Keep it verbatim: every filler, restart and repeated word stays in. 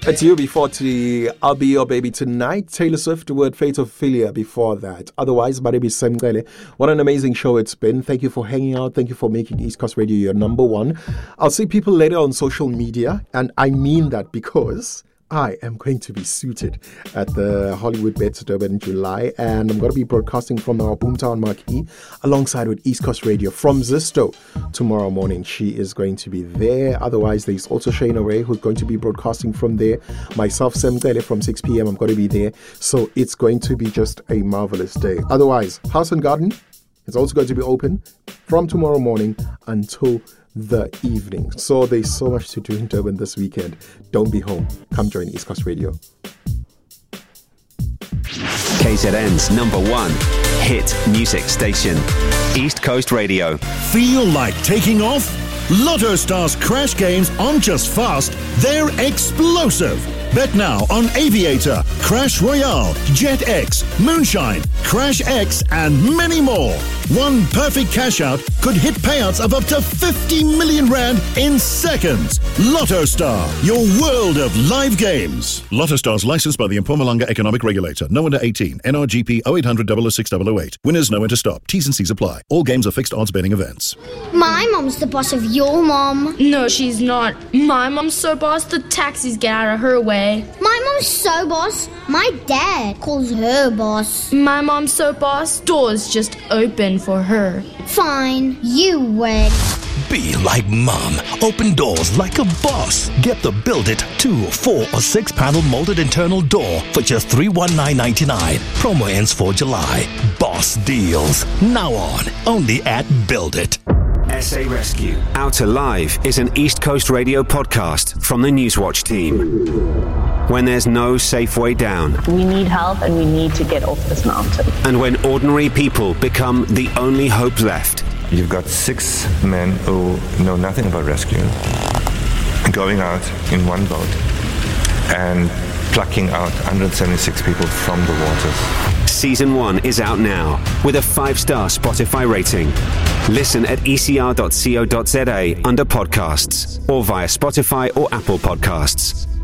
It's U B forty, I'll Be Your Baby Tonight. Taylor Swift, the word Fate of Ophelia before that. Otherwise, my name is Sam Gele. What an amazing show it's been. Thank you for hanging out. Thank you for making East Coast Radio your number one. I'll see people later on social media, and I mean that because I am going to be suited at the Hollywood Bets Durban in July, and I'm going to be broadcasting from our Boomtown marquee alongside with East Coast Radio from Zisto tomorrow morning. She is going to be there. Otherwise, there's also Shane O'Ray who's going to be broadcasting from there. Myself, Sam Gele, from six p.m. I'm going to be there. So it's going to be just a marvelous day. Otherwise, House and Garden is also going to be open from tomorrow morning until the evening. So there's so much to do in Durban this weekend. Don't be home. Come join East Coast Radio. K Z N's number one hit music station, East Coast Radio. Feel like taking off? Lotto Stars Crash Games aren't just fast, they're explosive. Bet now on Aviator, Crash Royale, Jet X, Moonshine, Crash X, and many more. One perfect cash out could hit payouts of up to fifty million rand in seconds. Lotto Star, your world of live games. Lotto Stars licensed by the Mpumalanga Economic Regulator. No under eighteen. N R G P oh eight hundred, double oh six, double oh eight. Winners know when to stop. T's and C's apply. All games are fixed odds betting events. My mom's the boss of your mom. No, she's not. My mom's so boss, the taxis get out of her way. My mom's so boss, my dad calls her boss. My mom's so boss, doors just open for her. Fine, you win. Be like mom. Open doors like a boss. Get the Build It two, four, or six panel molded internal door for just three hundred nineteen ninety-nine. Promo ends for July. Boss deals. Now on. Only at Build It. S A Rescue Out Alive is an East Coast Radio podcast from the Newswatch team. When there's no safe way down. We need help and we need to get off this mountain. And when ordinary people become the only hope left. You've got six men who know nothing about rescue going out in one boat and plucking out one hundred seventy-six people from the waters. Season one is out now with a five-star Spotify rating. Listen at e c r dot co dot z a under podcasts or via Spotify or Apple Podcasts.